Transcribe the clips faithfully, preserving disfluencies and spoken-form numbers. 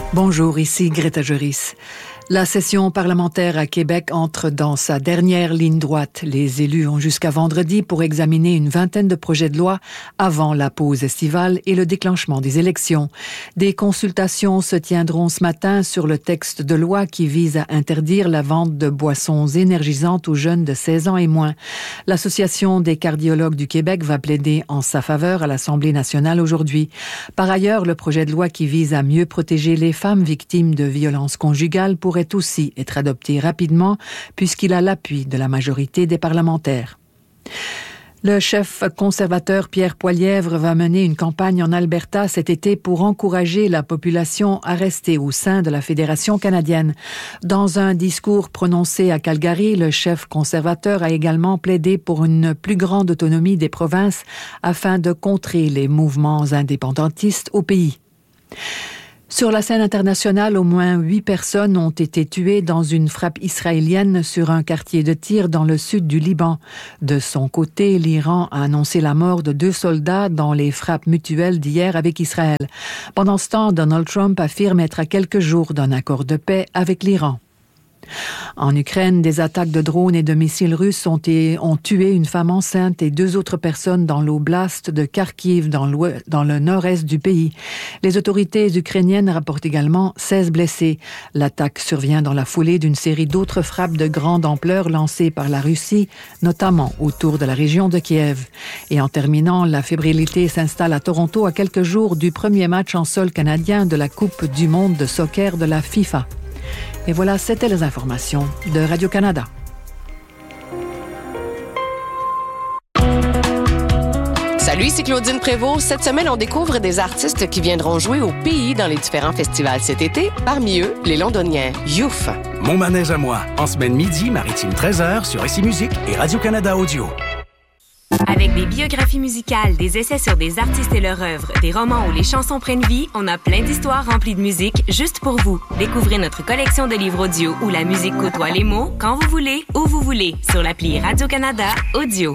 Bonjour, ici Greta Joris. La session parlementaire à Québec entre dans sa dernière ligne droite. Les élus ont jusqu'à vendredi pour examiner une vingtaine de projets de loi avant la pause estivale et le déclenchement des élections. Des consultations se tiendront ce matin sur le texte de loi qui vise à interdire la vente de boissons énergisantes aux jeunes de seize ans et moins. L'Association des cardiologues du Québec va plaider en sa faveur à l'Assemblée nationale aujourd'hui. Par ailleurs, le projet de loi qui vise à mieux protéger les femmes victimes de violences conjugales pourrait aussi être adopté rapidement puisqu'il a l'appui de la majorité des parlementaires. Le chef conservateur Pierre Poilièvre va mener une campagne en Alberta cet été pour encourager la population à rester au sein de la Fédération canadienne. Dans un discours prononcé à Calgary, le chef conservateur a également plaidé pour une plus grande autonomie des provinces afin de contrer les mouvements indépendantistes au pays. Sur la scène internationale, au moins huit personnes ont été tuées dans une frappe israélienne sur un quartier de Tyr dans le sud du Liban. De son côté, l'Iran a annoncé la mort de deux soldats dans les frappes mutuelles d'hier avec Israël. Pendant ce temps, Donald Trump affirme être à quelques jours d'un accord de paix avec l'Iran. En Ukraine, des attaques de drones et de missiles russes ont, été, ont tué une femme enceinte et deux autres personnes dans l'oblast de Kharkiv, dans, dans le nord-est du pays. Les autorités ukrainiennes rapportent également seize blessés. L'attaque survient dans la foulée d'une série d'autres frappes de grande ampleur lancées par la Russie, notamment autour de la région de Kiev. Et en terminant, la fébrilité s'installe à Toronto à quelques jours du premier match en sol canadien de la Coupe du monde de soccer de la FIFA. Et voilà, c'était les informations de Radio-Canada. Salut, ici Claudine Prévost. Cette semaine, on découvre des artistes qui viendront jouer au pays dans les différents festivals cet été. Parmi eux, les Londoniens Youf. Mon manège à moi, en semaine midi, Maritime treize heures sur Ici Musique et Radio-Canada Audio. Avec des biographies musicales, des essais sur des artistes et leur œuvre, des romans où les chansons prennent vie, on a plein d'histoires remplies de musique juste pour vous. Découvrez notre collection de livres audio où la musique côtoie les mots quand vous voulez, où vous voulez, sur l'appli Radio-Canada Audio.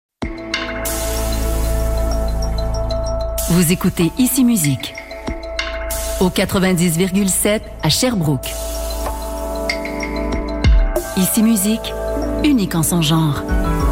Vous écoutez Ici Musique au quatre-vingt-dix virgule sept à Sherbrooke. Ici Musique, unique en son genre.